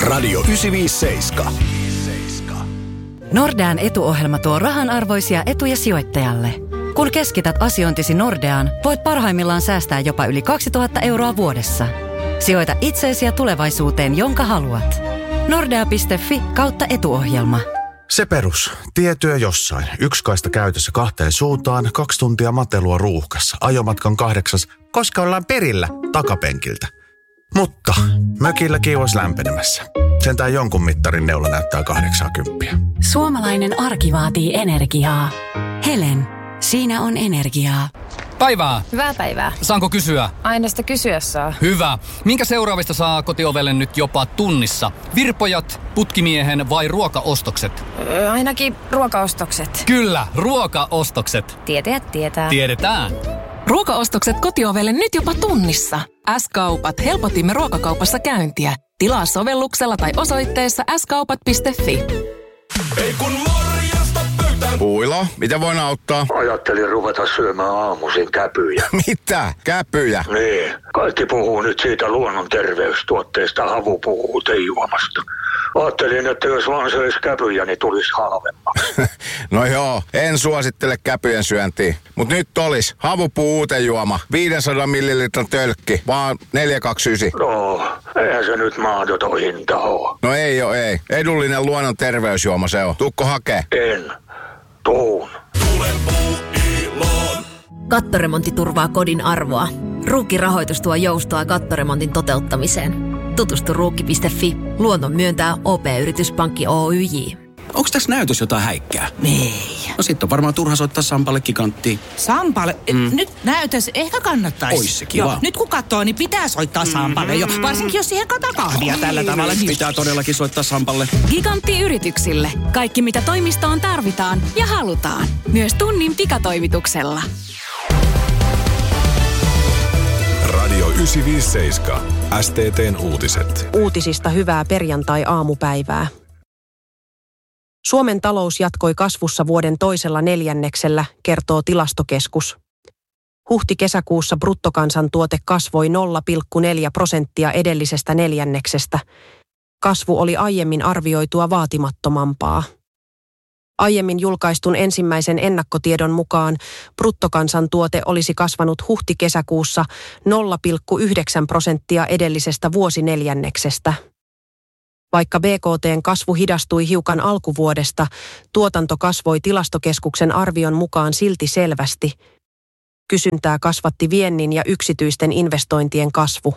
Radio 957. Nordean etuohjelma tuo rahanarvoisia etuja sijoittajalle. Kun keskität asiointisi Nordeaan, voit parhaimmillaan säästää jopa yli 2000 euroa vuodessa. Sijoita itseesi ja tulevaisuuteen, jonka haluat. Nordea.fi/etuohjelma. Se perus. Tietyö jossain. Yksi kaista käytössä 2 suuntaan, 2 tuntia matelua ruuhkassa. Ajomatkan 8, koska ollaan perillä takapenkiltä. Mutta mökilläkin olisi lämpenemässä. Sentään jonkun mittarin neula näyttää 80. Suomalainen arki vaatii energiaa. Helen, siinä on energiaa. Päivää. Hyvää päivää. Saanko kysyä? Aina sitä kysyä saa. Hyvä. Minkä seuraavista saa kotiovelle nyt jopa tunnissa? Virpojat, putkimiehen vai ruokaostokset? Ainakin ruokaostokset. Kyllä, ruokaostokset. Tietäjät tietää. Tiedetään. Ruokaostokset kotiovelle nyt jopa tunnissa. S-kaupat, helpotimme ruokakaupassa käyntiä. Tilaa sovelluksella tai osoitteessa skaupat.fi. Ei kun morjesta pöytään. Puilo, mitä voin auttaa? Ajattelin ruveta syömään aamuisin käpyjä. Mitä? Käpyjä? Niin. Kaikki puhuu nyt siitä luonnon terveystuotteesta havupuutejuomasta. Ajattelin, että jos vaan söisi käpyjä, niin tulisi halvemmaksi. No joo, en suosittele käpyjen syöntiä. Mut nyt olis havupuuutejuoma, 500 millilitran tölkki, vaan 4,29. No, eihän se nyt mahdoton hinta oo. No ei oo, ei. Edullinen luonnon terveysjuoma se on. Tuukko hakee? En. Tuun. Tule Puuiloon. Kattoremontti turvaa kodin arvoa. Ruukki-rahoitus tuo joustoa kattoremontin toteuttamiseen. Tutustu ruukki.fi. Luonnon myöntää OP-yrityspankki Oyj. Onks tässä näytös jotain häikkää? Ei. No sit on varmaan turha soittaa Sampalle giganttiin. Sampalle? Nyt näytös ehkä kannattaisi. Ois se kiva. Joo, nyt kun katsoo, niin pitää soittaa Sampalle jo. Varsinkin jos siihen kahvia tällä tavalla. Pitää todellakin soittaa Sampalle. Gigantti yrityksille. Kaikki mitä toimistoon tarvitaan ja halutaan. Myös tunnin pikatoimituksella. Radio 957. STT:n uutiset. Uutisista hyvää perjantai-aamupäivää. Suomen talous jatkoi kasvussa vuoden toisella neljänneksellä, kertoo Tilastokeskus. Huhti-kesäkuussa bruttokansantuote kasvoi 0,4% edellisestä neljänneksestä. Kasvu oli aiemmin arvioitua vaatimattomampaa. Aiemmin julkaistun ensimmäisen ennakkotiedon mukaan bruttokansantuote olisi kasvanut huhti-kesäkuussa 0,9% edellisestä vuosineljänneksestä. Vaikka BKT:n kasvu hidastui hiukan alkuvuodesta, tuotanto kasvoi Tilastokeskuksen arvion mukaan silti selvästi. Kysyntää kasvatti viennin ja yksityisten investointien kasvu.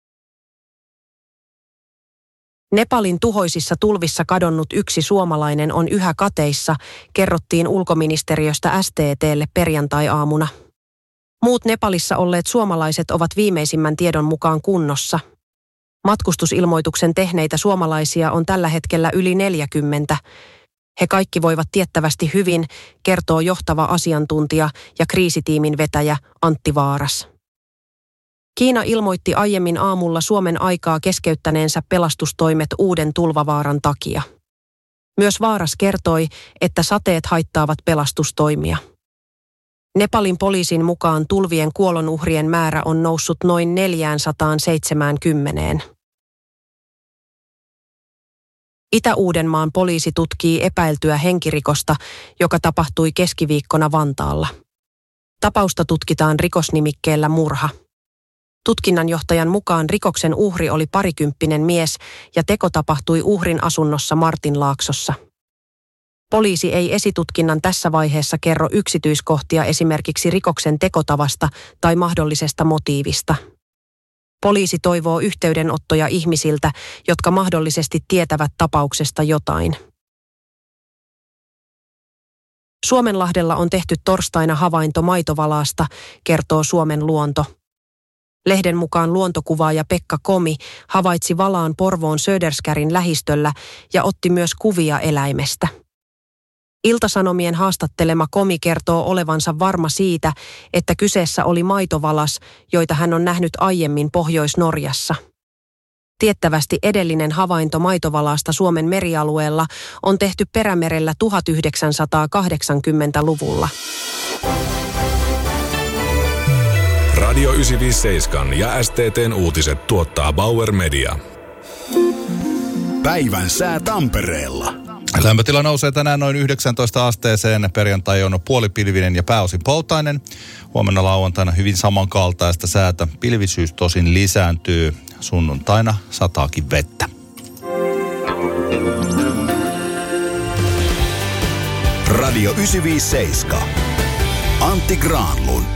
Nepalin tuhoisissa tulvissa kadonnut yksi suomalainen on yhä kateissa, kerrottiin ulkoministeriöstä STT:lle perjantai-aamuna. Muut Nepalissa olleet suomalaiset ovat viimeisimmän tiedon mukaan kunnossa. Matkustusilmoituksen tehneitä suomalaisia on tällä hetkellä yli 40. He kaikki voivat tiettävästi hyvin, kertoo johtava asiantuntija ja kriisitiimin vetäjä Antti Vaaras. Kiina ilmoitti aiemmin aamulla Suomen aikaa keskeyttäneensä pelastustoimet uuden tulvavaaran takia. Myös Vaaras kertoi, että sateet haittaavat pelastustoimia. Nepalin poliisin mukaan tulvien kuolonuhrien määrä on noussut noin 470. Itä-Uudenmaan poliisi tutkii epäiltyä henkirikosta, joka tapahtui keskiviikkona Vantaalla. Tapausta tutkitaan rikosnimikkeellä murha. Tutkinnanjohtajan mukaan rikoksen uhri oli parikymppinen mies ja teko tapahtui uhrin asunnossa Martinlaaksossa. Poliisi ei esitutkinnan tässä vaiheessa kerro yksityiskohtia esimerkiksi rikoksen tekotavasta tai mahdollisesta motiivista. Poliisi toivoo yhteydenottoja ihmisiltä, jotka mahdollisesti tietävät tapauksesta jotain. Suomenlahdella on tehty torstaina havainto maitovalaasta, kertoo Suomen Luonto. Lehden mukaan luontokuvaaja Pekka Komi havaitsi valaan Porvoon Söderskärin lähistöllä ja otti myös kuvia eläimestä. Ilta-Sanomien haastattelema Komi kertoo olevansa varma siitä, että kyseessä oli maitovalas, joita hän on nähnyt aiemmin Pohjois-Norjassa. Tiettävästi edellinen havainto maitovalaasta Suomen merialueella on tehty Perämerellä 1980-luvulla. Radio 957 ja STT:n uutiset tuottaa Bauer Media. Päivän sää Tampereella. Lämpötila nousee tänään noin 19 asteeseen. Perjantai on puolipilvinen ja pääosin poutainen. Huomenna lauantaina hyvin samankaltaista säätä. Pilvisyys tosin lisääntyy. Sunnuntaina sataakin vettä. Radio 957. Antti Granlund.